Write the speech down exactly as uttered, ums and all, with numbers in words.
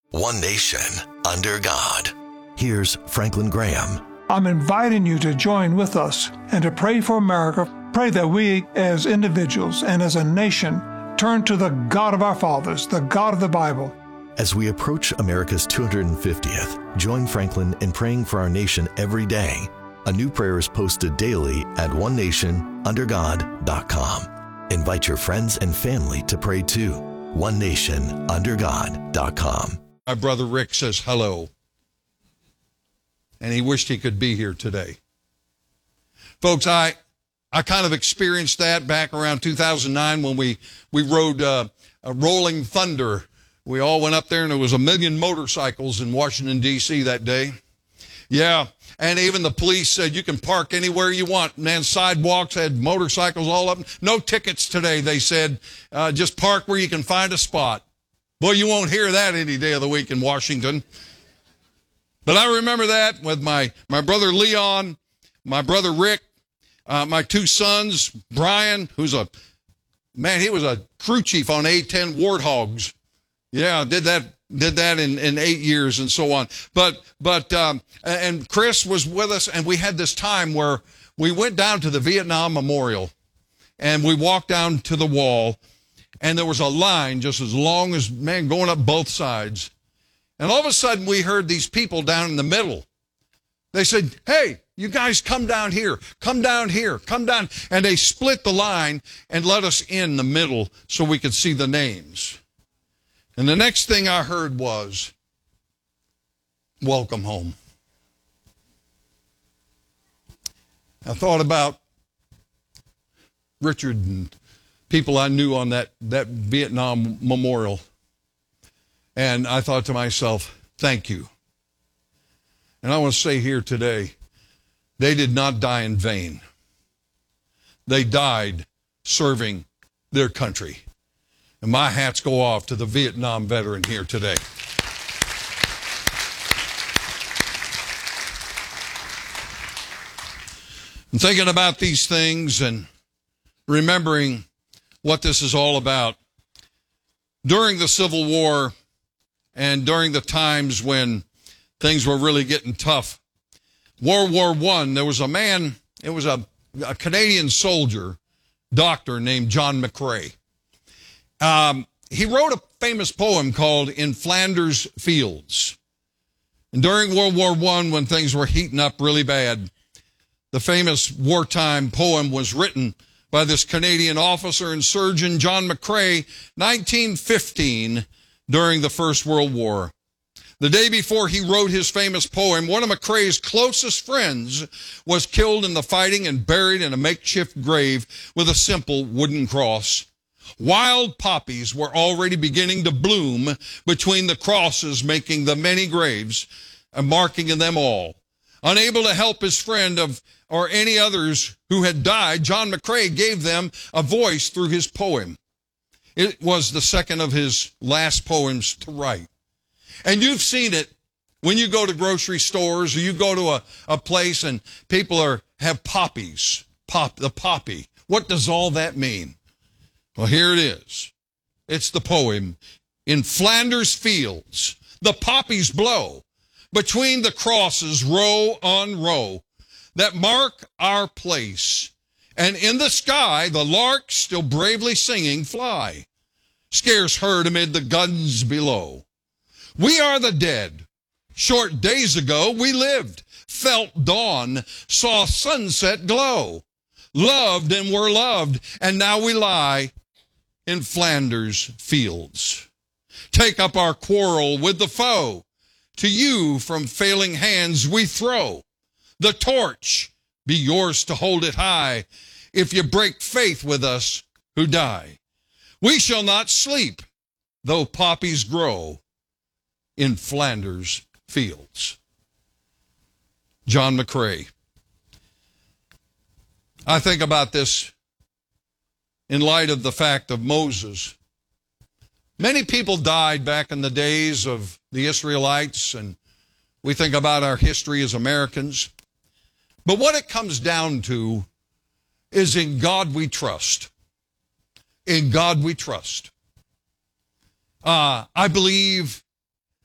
One nation, under God. Here's Franklin Graham. I'm inviting you to join with us and to pray for America. Pray that we as individuals and as a nation turn to the God of our fathers, the God of the Bible. As we approach America's two hundred fiftieth, join Franklin in praying for our nation every day. A new prayer is posted daily at one nation under god dot com. Invite your friends and family to pray too. one nation under god dot com. My brother Rick says hello, and he wished he could be here today. Folks, I I kind of experienced that back around two thousand nine when we, we rode uh, a Rolling Thunder. We all went up there, and there was a million motorcycles in Washington, D C that day. Yeah, and even the police said you can park anywhere you want. Man, sidewalks had motorcycles all up. No tickets today, they said. Uh, just park where you can find a spot. Boy, you won't hear that any day of the week in Washington. But I remember that with my, my brother Leon, my brother Rick, uh, my two sons, Brian, who's a, man, he was a crew chief on A ten Warthogs. Yeah, did that did that in, in eight years and so on. But, but um, and Chris was with us, and we had this time where we went down to the Vietnam Memorial, and we walked down to the wall, and there was a line just as long as, man, going up both sides. And all of a sudden, we heard these people down in the middle. They said, hey, you guys come down here, come down here, come down. And they split the line and let us in the middle so we could see the names. And the next thing I heard was, welcome home. I thought about Richard and people I knew on that, that Vietnam memorial. And I thought to myself, thank you. And I want to say here today, they did not die in vain. They died serving their country. And my hats go off to the Vietnam veteran here today. I'm thinking about these things and remembering what this is all about. During the Civil War and during the times when things were really getting tough, World War One, there was a man, it was a, a Canadian soldier, doctor named John McCrae. Um, he wrote a famous poem called In Flanders Fields. And during World War One, when things were heating up really bad, the famous wartime poem was written by this Canadian officer and surgeon, John McCrae, nineteen fifteen, during the First World War. The day before he wrote his famous poem, one of McCrae's closest friends was killed in the fighting and buried in a makeshift grave with a simple wooden cross. Wild poppies were already beginning to bloom between the crosses, making the many graves and marking them all. Unable to help his friend of or any others who had died, John McCrae gave them a voice through his poem. It was the second of his last poems to write. And you've seen it when you go to grocery stores or you go to a, a place and people are have poppies, pop the poppy. What does all that mean? Well, here it is. It's the poem, In Flanders Fields, the poppies blow between the crosses row on row that mark our place. And in the sky, the larks still bravely singing fly, scarce heard amid the guns below. We are the dead. Short days ago we lived, felt dawn, saw sunset glow, loved and were loved, and now we lie in Flanders Fields. Take up our quarrel with the foe. To you from failing hands we throw. The torch, be yours to hold it high, if you break faith with us who die. We shall not sleep, though poppies grow in Flanders Fields. John McCrae. I think about this in light of the fact of Moses. Many people died back in the days of the Israelites, and we think about our history as Americans. But what it comes down to is in God we trust. In God we trust. Uh, I believe